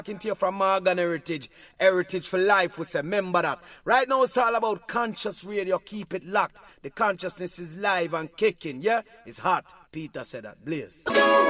talking to you from Morgan Heritage. Heritage for life, we say, remember that. Right now it's all about conscious radio, keep it locked. The consciousness is live and kicking, yeah? It's hot. Peter said that, Blaze.